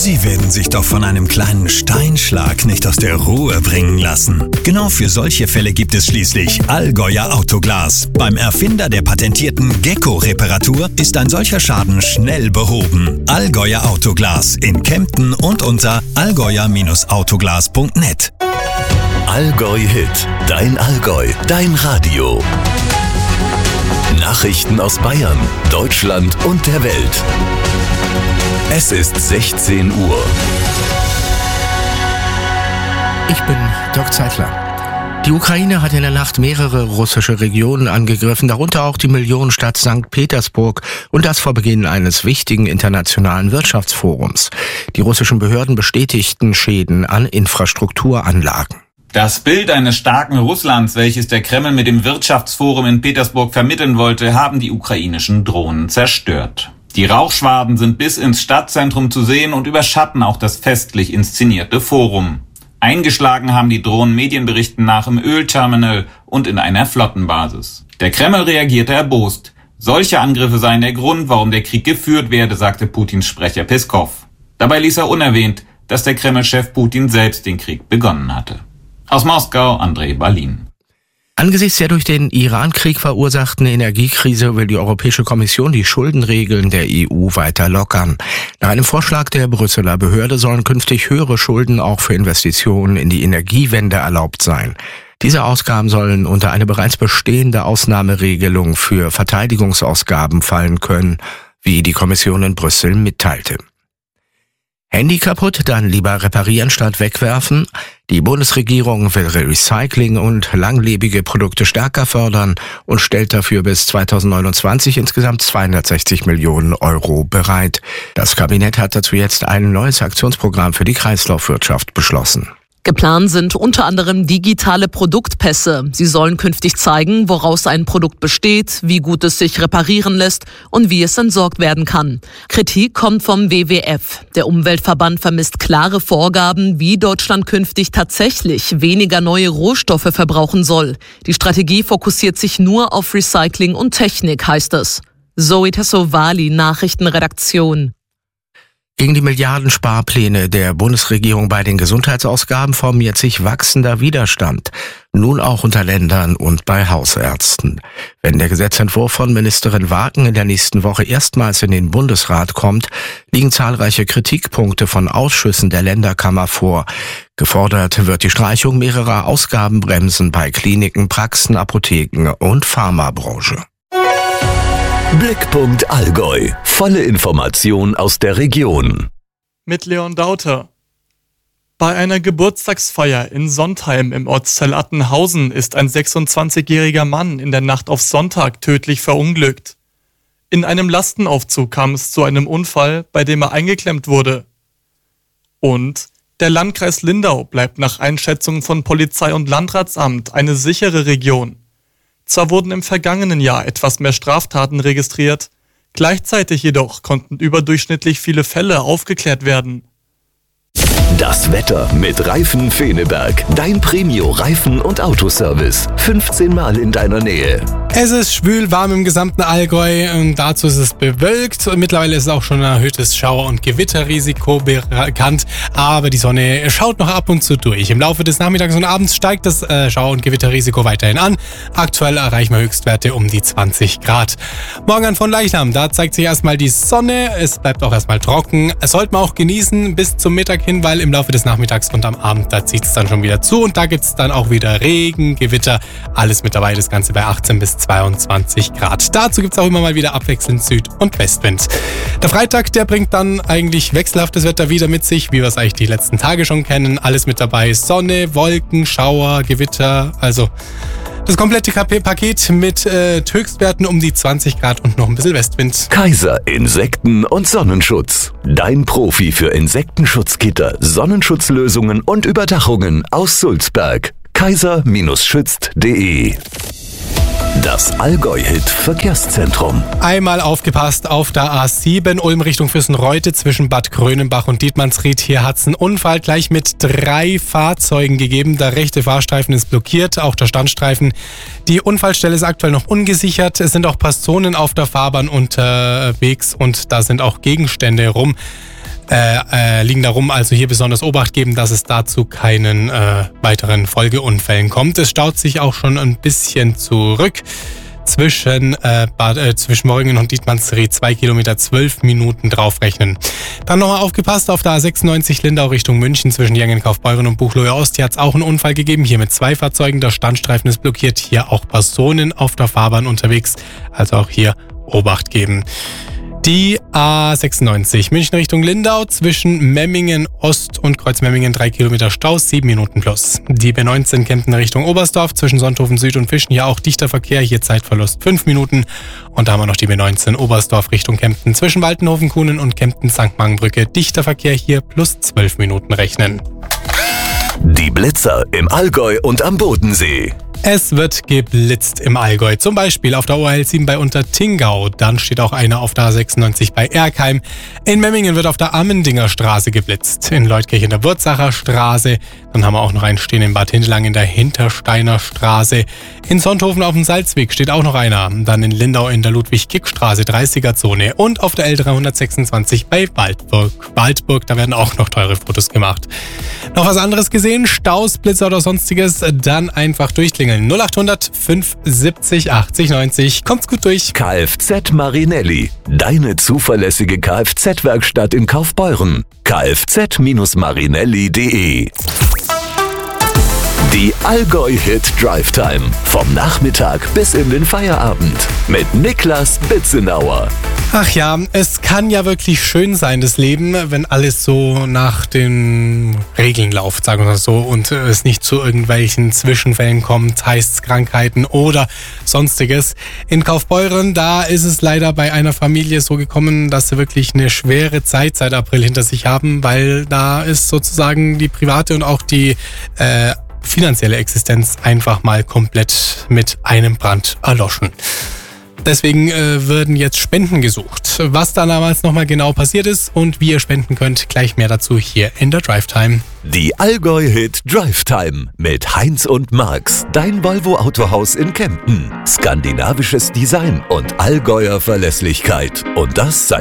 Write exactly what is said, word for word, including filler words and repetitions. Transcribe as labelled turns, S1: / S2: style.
S1: Sie werden sich doch von einem kleinen Steinschlag nicht aus der Ruhe bringen lassen. Genau für solche Fälle gibt es schließlich Allgäuer Autoglas. Beim Erfinder der patentierten Gecko-Reparatur ist ein solcher Schaden schnell behoben. Allgäuer Autoglas in Kempten und unter allgäuer Autoglas punkt net.
S2: Allgäu Hit, dein Allgäu, dein Radio. Nachrichten aus Bayern, Deutschland und der Welt. Es ist sechzehn Uhr.
S3: Ich bin Dirk Zeitler. Die Ukraine hat in der Nacht mehrere russische Regionen angegriffen, darunter auch die Millionenstadt Sankt Petersburg, und das vor Beginn eines wichtigen internationalen Wirtschaftsforums. Die russischen Behörden bestätigten Schäden an Infrastrukturanlagen.
S4: Das Bild eines starken Russlands, welches der Kreml mit dem Wirtschaftsforum in Petersburg vermitteln wollte, haben die ukrainischen Drohnen zerstört. Die Rauchschwaden sind bis ins Stadtzentrum zu sehen und überschatten auch das festlich inszenierte Forum. Eingeschlagen haben die Drohnen Medienberichten nach im Ölterminal und in einer Flottenbasis. Der Kreml reagierte erbost. Solche Angriffe seien der Grund, warum der Krieg geführt werde, sagte Putins Sprecher Peskov. Dabei ließ er unerwähnt, dass der Kreml-Chef Putin selbst den Krieg begonnen hatte. Aus Moskau, Andrei Balin.
S3: Angesichts der durch den Iran-Krieg verursachten Energiekrise will die Europäische Kommission die Schuldenregeln der E U weiter lockern. Nach einem Vorschlag der Brüsseler Behörde sollen künftig höhere Schulden auch für Investitionen in die Energiewende erlaubt sein. Diese Ausgaben sollen unter eine bereits bestehende Ausnahmeregelung für Verteidigungsausgaben fallen können, wie die Kommission in Brüssel mitteilte. Handy kaputt, dann lieber reparieren statt wegwerfen. Die Bundesregierung will Recycling und langlebige Produkte stärker fördern und stellt dafür bis zweitausendneunundzwanzig insgesamt zweihundertsechzig Millionen Euro bereit. Das Kabinett hat dazu jetzt ein neues Aktionsprogramm für die Kreislaufwirtschaft beschlossen.
S5: Geplant sind unter anderem digitale Produktpässe. Sie sollen künftig zeigen, woraus ein Produkt besteht, wie gut es sich reparieren lässt und wie es entsorgt werden kann. Kritik kommt vom W W F. Der Umweltverband vermisst klare Vorgaben, wie Deutschland künftig tatsächlich weniger neue Rohstoffe verbrauchen soll. Die Strategie fokussiert sich nur auf Recycling und Technik, heißt es. Zoe Tassovali, Nachrichtenredaktion.
S3: Gegen die Milliardensparpläne der Bundesregierung bei den Gesundheitsausgaben formiert sich wachsender Widerstand, nun auch unter Ländern und bei Hausärzten. Wenn der Gesetzentwurf von Ministerin Wagen in der nächsten Woche erstmals in den Bundesrat kommt, liegen zahlreiche Kritikpunkte von Ausschüssen der Länderkammer vor. Gefordert wird die Streichung mehrerer Ausgabenbremsen bei Kliniken, Praxen, Apotheken und Pharmabranche.
S2: Blickpunkt Allgäu. Volle Information aus der Region.
S6: Mit Leon Dauter. Bei einer Geburtstagsfeier in Sontheim im Ortsteil Attenhausen ist ein sechsundzwanzigjähriger Mann in der Nacht auf Sonntag tödlich verunglückt. In einem Lastenaufzug kam es zu einem Unfall, bei dem er eingeklemmt wurde. Und der Landkreis Lindau bleibt nach Einschätzung von Polizei und Landratsamt eine sichere Region. Zwar wurden im vergangenen Jahr etwas mehr Straftaten registriert, gleichzeitig jedoch konnten überdurchschnittlich viele Fälle aufgeklärt werden.
S2: Das Wetter mit Reifen Feneberg. Dein Premio-Reifen- und Autoservice. fünfzehn Mal in deiner Nähe.
S7: Es ist schwül warm im gesamten Allgäu und dazu ist es bewölkt. Mittlerweile ist auch schon ein erhöhtes Schauer- und Gewitterrisiko bekannt, aber die Sonne schaut noch ab und zu durch. Im Laufe des Nachmittags und Abends steigt das äh, Schauer- und Gewitterrisiko weiterhin an. Aktuell erreichen wir Höchstwerte um die zwanzig Grad. Morgen an von Leichnam, da zeigt sich erstmal die Sonne. Es bleibt auch erstmal trocken. Es sollte man auch genießen bis zum Mittag hin, weil im Laufe des Nachmittags und am Abend, da zieht es dann schon wieder zu und da gibt es dann auch wieder Regen, Gewitter, alles mit dabei, das Ganze bei achtzehn bis zweiundzwanzig Grad. Dazu gibt es auch immer mal wieder abwechselnd Süd- und Westwind. Der Freitag, der bringt dann eigentlich wechselhaftes Wetter wieder mit sich, wie wir es eigentlich die letzten Tage schon kennen. Alles mit dabei, Sonne, Wolken, Schauer, Gewitter, also das komplette Paket mit äh, Höchstwerten um die zwanzig Grad und noch ein bisschen Westwind.
S2: Kaiser Insekten- und Sonnenschutz. Dein Profi für Insektenschutzgitter, Sonnenschutzlösungen und Überdachungen aus Sulzberg. kaiser schützt punkt de. Das Allgäu-Hit-Verkehrszentrum.
S7: Einmal aufgepasst auf der A sieben, Ulm Richtung Füssenreute zwischen Bad Grönenbach und Dietmannsried. Hier hat es einen Unfall gleich mit drei Fahrzeugen gegeben. Der rechte Fahrstreifen ist blockiert, auch der Standstreifen. Die Unfallstelle ist aktuell noch ungesichert. Es sind auch Personen auf der Fahrbahn unterwegs und da sind auch Gegenstände rum. äh, äh, liegen da rum. Also hier besonders Obacht geben, dass es dazu keinen äh, weiteren Folgeunfällen kommt. Es staut sich auch schon ein bisschen zurück. Zwischen, äh, Bad, äh, zwischen Morringen und Dietmannsried zwei Kilometer, zwölf Minuten draufrechnen. Dann nochmal aufgepasst, auf der A sechsundneunzig Lindau Richtung München zwischen Jengen, Kaufbeuren und Buchloe Ost. Hier hat es auch einen Unfall gegeben, hier mit zwei Fahrzeugen. Der Standstreifen ist blockiert, hier auch Personen auf der Fahrbahn unterwegs. Also auch hier Obacht geben. Die A sechsundneunzig München Richtung Lindau zwischen Memmingen Ost und Kreuzmemmingen drei Kilometer Stau, sieben Minuten plus. Die B neunzehn Kempten Richtung Oberstdorf zwischen Sonthofen Süd und Fischen, hier auch dichter Verkehr, hier Zeitverlust fünf Minuten. Und da haben wir noch die B neunzehn Oberstdorf Richtung Kempten zwischen Waltenhofen, Kuhnen und Kempten Sankt Margenbrücke, dichter Verkehr, hier plus zwölf Minuten rechnen.
S2: Die Blitzer im Allgäu und am Bodensee.
S7: Es wird geblitzt im Allgäu, zum Beispiel auf der O L sieben bei Untertingau. Dann steht auch einer auf der A sechsundneunzig bei Erkheim. In Memmingen wird auf der Ammendinger Straße geblitzt. In Leutkirch in der Wurzacher Straße. Dann haben wir auch noch einen stehen in Bad Hindelang in der Hintersteiner Straße. In Sonthofen auf dem Salzweg steht auch noch einer. Dann in Lindau in der Ludwig-Kick-Straße, dreißiger Zone. Und auf der L dreihundertsechsundzwanzig bei Waldburg. Waldburg, da werden auch noch teure Fotos gemacht. Noch was anderes gesehen? Staus, Blitzer oder sonstiges? Dann einfach durchklingeln. null acht hundert fünfundsiebzig achtzig neunzig. Kommt's gut durch.
S2: Kfz Marinelli. Deine zuverlässige Kfz-Werkstatt in Kaufbeuren. kfz Marinelli punkt de. Die Allgäu-Hit Drive Time. Vom Nachmittag bis in den Feierabend. Mit Niklas Bitzenauer.
S7: Ach ja, es kann ja wirklich schön sein, das Leben, wenn alles so nach den Regeln läuft, sagen wir so, und es nicht zu irgendwelchen Zwischenfällen kommt, heißt es Krankheiten oder sonstiges. In Kaufbeuren, da ist es leider bei einer Familie so gekommen, dass sie wirklich eine schwere Zeit seit April hinter sich haben, weil da ist sozusagen die private und auch die äh, finanzielle Existenz einfach mal komplett mit einem Brand erloschen. Deswegen äh, werden jetzt Spenden gesucht. Was da damals nochmal genau passiert ist und wie ihr spenden könnt, gleich mehr dazu hier in der Drive Time.
S2: Die Allgäu-Hit Drive Time mit Heinz und Marx. Dein Volvo Autohaus in Kempten. Skandinavisches Design und Allgäuer Verlässlichkeit. Und das seit